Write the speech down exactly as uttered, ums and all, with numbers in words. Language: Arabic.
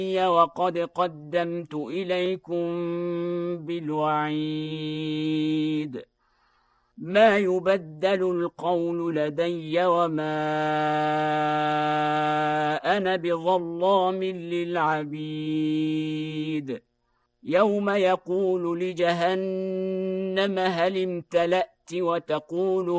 وقد قدمت إليكم بالوعيد ما يبدل القول لدي وما أنا بظلام للعبيد يوم يقول لجهنم هل امتلأت وتقول